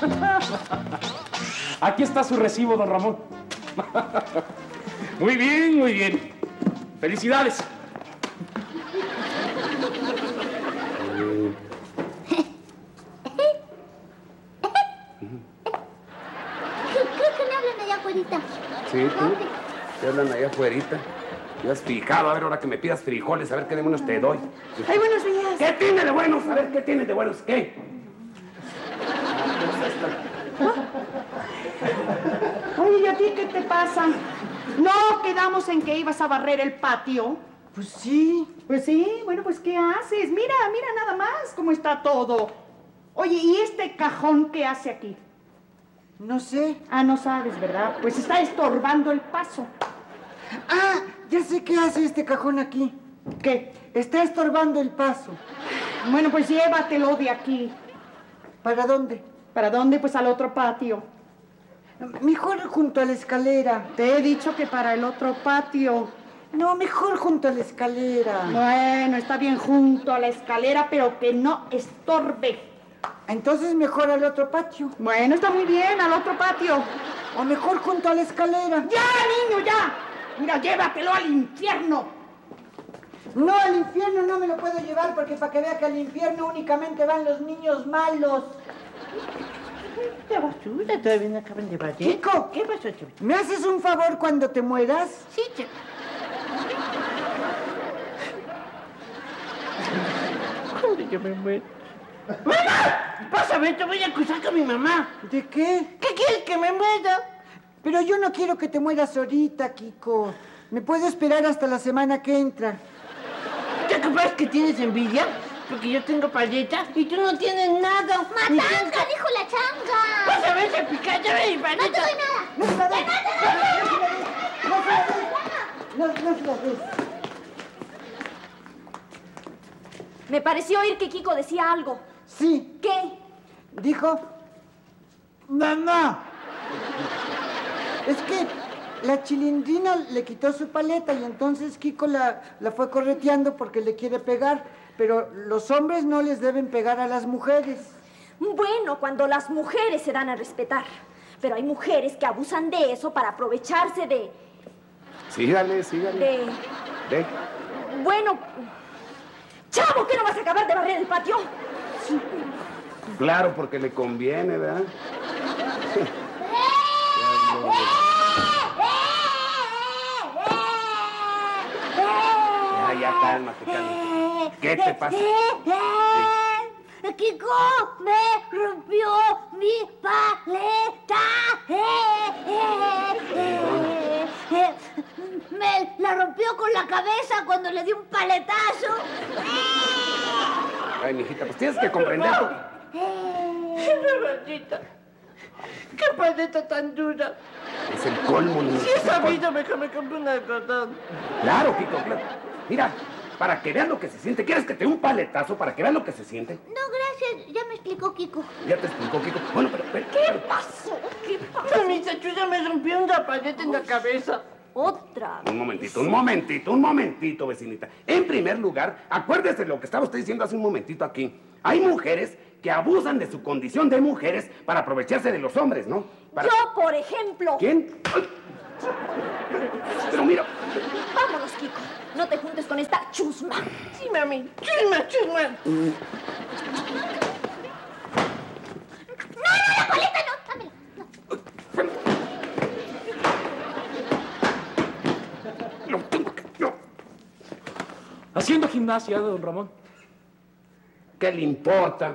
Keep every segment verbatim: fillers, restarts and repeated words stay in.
Aquí está su recibo, don Ramón. Muy bien, muy bien. Felicidades. Creo que me hablan allá afuerita. Sí, tú. Te hablan allá afuerita. ¿Te has fijado? A ver, ahora que me pidas frijoles, a ver qué demonios te doy. ¡Ay, buenos días! ¿Qué tiene de buenos? A ver, ¿qué tiene de buenos? ¿Qué? Oye, ¿y a ti qué te pasa? ¿No quedamos en que ibas a barrer el patio? Pues sí. Pues sí, bueno, pues ¿qué haces? Mira, mira nada más cómo está todo. Oye, ¿y este cajón qué hace aquí? No sé. Ah, no sabes, ¿verdad? Pues está estorbando el paso. Ah, ya sé qué hace este cajón aquí. ¿Qué? Está estorbando el paso. Bueno, pues llévatelo de aquí. ¿Para dónde? ¿Para dónde? Pues al otro patio. Mejor junto a la escalera. Te he dicho que para el otro patio. No, mejor junto a la escalera. Bueno, está bien junto a la escalera, pero que no estorbe. Entonces mejor al otro patio. Bueno, está muy bien, al otro patio. O mejor junto a la escalera. ¡Ya, niño, ya! Mira, llévatelo al infierno. No, al infierno no me lo puedo llevar porque para que vea que al infierno únicamente van los niños malos. ¿Qué basura? Todavía no acaban de barrer. Kiko, ¿Qué pasó, chico? ¿me haces un favor cuando te mueras? Sí, chico. ¿Cuándo yo me muero? ¡Mamá! Pásame, te voy a acusar con mi mamá. ¿De qué? ¿Qué quieres que me muera? Pero yo no quiero que te mueras ahorita, Kiko. Me puedo esperar hasta la semana que entra. ¿Te acuerdas que tienes envidia? Porque yo tengo paleta y tú no tienes nada. ¡Matanga! ¡Dijo la changa! Pásame ese picante y ¡No paleta. te doy nada! ¡No se la des! ¡No se la des! ¡No, no se la des! Me pareció oír que Kiko decía algo. Sí, ¿Qué? dijo... ¡Mamá! Es que la Chilindrina le quitó su paleta y entonces Kiko la, la fue correteando porque le quiere pegar. Pero los hombres no les deben pegar a las mujeres. Bueno, cuando las mujeres se dan a respetar. Pero hay mujeres que abusan de eso para aprovecharse de... Sígale, sígale. de... ¿De? Bueno... ¡Chavo, que no vas a acabar de barrer el patio! Sí. Claro, porque le conviene, ¿verdad? Ya, ya, cálmate, cálmate. ¿Qué te pasa? Kiko me rompió mi paleta. Me la rompió con la cabeza cuando le di un paletazo. Ay, mijita, pues tienes que comprender. Mamacita, qué paleta tan dura. Es el colmo, niña. Si he sabido, mejor me compré una de cordón. Claro, Kiko, claro. Mira, para que veas lo que se siente. ¿Quieres que te dé un paletazo para que veas lo que se siente? No, gracias. Ya me explicó Kiko. Ya te explicó, Kiko. Bueno, pero... pero ¿Qué pero- pasó? ¿Qué pasó? Mi chachuya me rompió una paleta en la cabeza. Otra. Un momentito, un momentito, un momentito, vecinita. En primer lugar, acuérdese de lo que estaba usted diciendo hace un momentito aquí. Hay mujeres que abusan de su condición de mujeres para aprovecharse de los hombres, ¿no? Para... Yo, por ejemplo. ¿Quién? Ay. Pero mira... Vámonos, Kiko. No te juntes con esta chusma. Sí, mami. Chusma, chusma. No, no, la paleta no. Dámela. No. No tengo que... No. Haciendo gimnasia, don Ramón. ¿Qué le importa?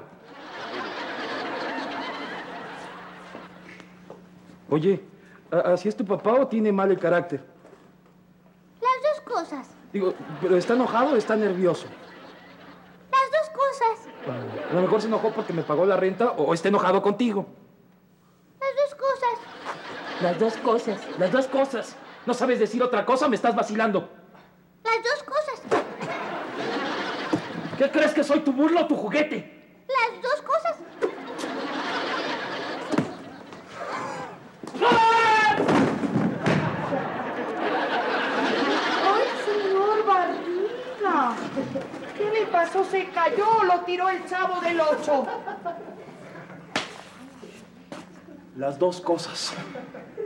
Oye, ¿así es tu papá o tiene mal el carácter? Las dos cosas. Digo, ¿pero está enojado o está nervioso? Las dos cosas. A lo mejor se enojó porque me pagó la renta o está enojado contigo. Las dos cosas. Las dos cosas, las dos cosas. ¿No sabes decir otra cosa? Me estás vacilando. Las dos cosas. ¿Qué crees que soy, tu burlo o tu juguete? Las dos cosas. ¡Ay, señor Barriga! ¿Qué le pasó? ¿Se cayó o lo tiró el chavo del ocho? Las dos cosas.